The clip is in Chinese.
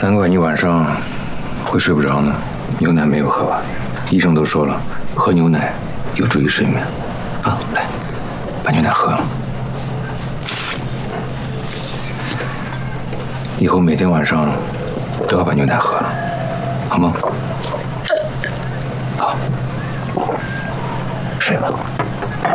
难怪你晚上会睡不着呢。牛奶没有喝完，医生都说了，喝牛奶有助于睡眠。啊，来，把牛奶喝了。以后每天晚上都要把牛奶喝了，好吗？好，睡吧。